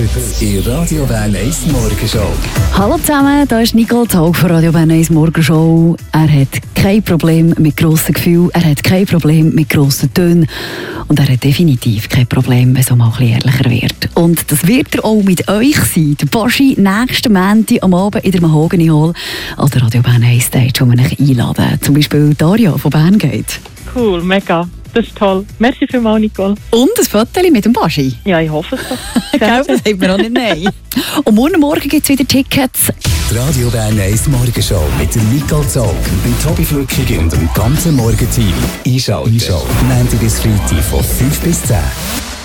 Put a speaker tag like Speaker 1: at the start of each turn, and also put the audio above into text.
Speaker 1: Heute in Radio Bern 1 Morgenshow.
Speaker 2: Hallo zusammen, da ist Nicole Zog von Radio Bern 1 Morgenshow. Er hat kein Problem mit grossen Gefühlen, er hat kein Problem mit grossen Tönen und er hat definitiv kein Problem, wenn es auch mal ein bisschen ehrlicher wird. Und das wird er auch mit euch sein. Der Baschi nächsten Montag am Abend in der Mahogany Hall an der Radio Bern 1 Stage, wo wir euch einladen. Zum Beispiel Daria von Bern geht.
Speaker 3: Cool, mega. Das ist toll. Merci vielmals, Nicole.
Speaker 2: Und ein Foto mit dem Baschi.
Speaker 3: Ja, ich hoffe es doch.
Speaker 2: Gell, das haben wir auch nicht nein. Und morgen gibt es wieder Tickets.
Speaker 1: Die Radio Bern 1 Morgenshow mit der Nicole Zog, dem Tobi Flückiger und dem ganzen Morgenteam. Einschalten. Montag bis Freitag von 5 bis 10.